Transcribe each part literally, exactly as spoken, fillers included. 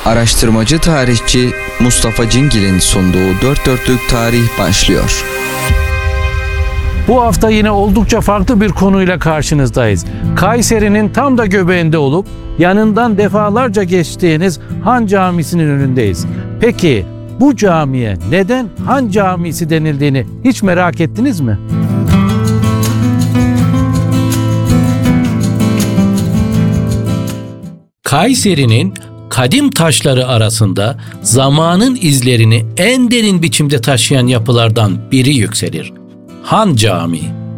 Araştırmacı tarihçi Mustafa Cingil'in sunduğu Dört Dörtlük Tarih başlıyor. Bu hafta yine oldukça farklı bir konuyla karşınızdayız. Kayseri'nin tam da göbeğinde olup yanından defalarca geçtiğiniz Han Camisi'nin önündeyiz. Peki bu camiye neden Han Camisi denildiğini hiç merak ettiniz mi? Kayseri'nin kadim taşları arasında zamanın izlerini en derin biçimde taşıyan yapılardan biri yükselir. Han Camii.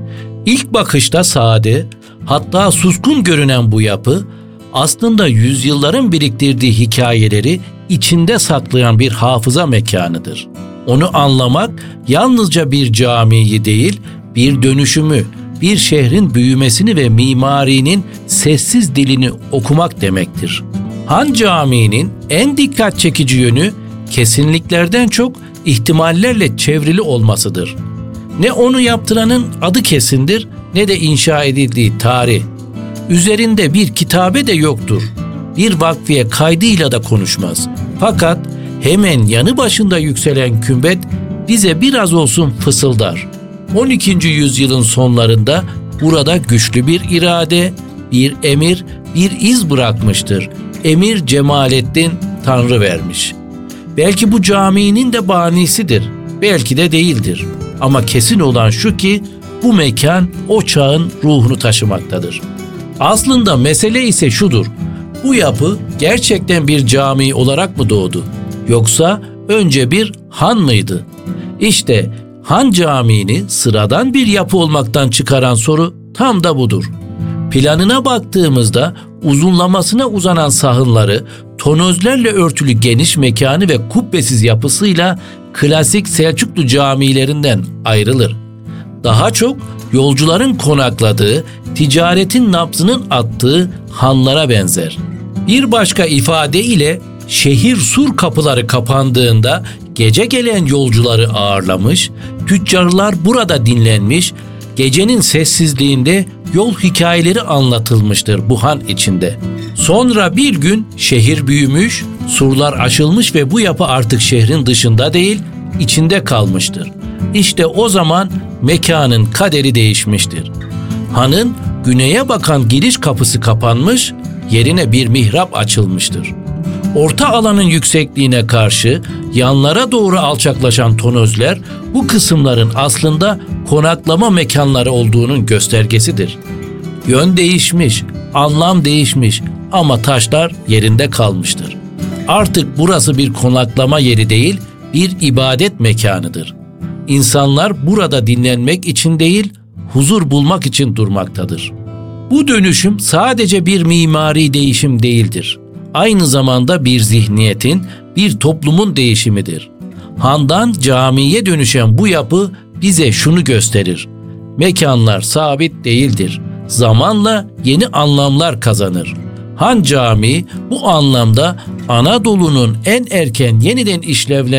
İlk bakışta sade, hatta suskun görünen bu yapı, aslında yüzyılların biriktirdiği hikayeleri içinde saklayan bir hafıza mekanıdır. Onu anlamak yalnızca bir camiyi değil, bir dönüşümü, bir şehrin büyümesini ve mimarinin sessiz dilini okumak demektir. Han Camii'nin en dikkat çekici yönü kesinliklerden çok ihtimallerle çevrili olmasıdır. Ne onu yaptıranın adı kesindir ne de inşa edildiği tarih. Üzerinde bir kitabe de yoktur. Bir vakfiye kaydıyla da konuşmaz. Fakat hemen yanı başında yükselen kümbet bize biraz olsun fısıldar. on ikinci yüzyılın sonlarında burada güçlü bir irade, bir emir, bir iz bırakmıştır. Emir Cemalettin Tanrı vermiş. Belki bu caminin de banisidir, belki de değildir. Ama kesin olan şu ki bu mekan o çağın ruhunu taşımaktadır. Aslında mesele ise şudur. Bu yapı gerçekten bir cami olarak mı doğdu? Yoksa önce bir han mıydı? İşte Han Camii'ni sıradan bir yapı olmaktan çıkaran soru tam da budur. Planına baktığımızda uzunlamasına uzanan sahınları, tonozlarla örtülü geniş mekanı ve kubbesiz yapısıyla klasik Selçuklu camilerinden ayrılır. Daha çok yolcuların konakladığı, ticaretin nabzının attığı hanlara benzer. Bir başka ifade ile şehir sur kapıları kapandığında gece gelen yolcuları ağırlamış, tüccarlar burada dinlenmiş, gecenin sessizliğinde yol hikayeleri anlatılmıştır bu han içinde. Sonra bir gün şehir büyümüş, surlar aşılmış ve bu yapı artık şehrin dışında değil, içinde kalmıştır. İşte o zaman mekanın kaderi değişmiştir. Hanın güneye bakan giriş kapısı kapanmış, yerine bir mihrap açılmıştır. Orta alanın yüksekliğine karşı yanlara doğru alçaklaşan tonozler bu kısımların aslında konaklama mekanları olduğunun göstergesidir. Yön değişmiş, anlam değişmiş ama taşlar yerinde kalmıştır. Artık burası bir konaklama yeri değil, bir ibadet mekanıdır. İnsanlar burada dinlenmek için değil, huzur bulmak için durmaktadır. Bu dönüşüm sadece bir mimari değişim değildir. Aynı zamanda bir zihniyetin, bir toplumun değişimidir. Handan camiye dönüşen bu yapı bize şunu gösterir. Mekanlar sabit değildir. Zamanla yeni anlamlar kazanır. Han Camii bu anlamda Anadolu'nun en erken yeniden işlevlendiği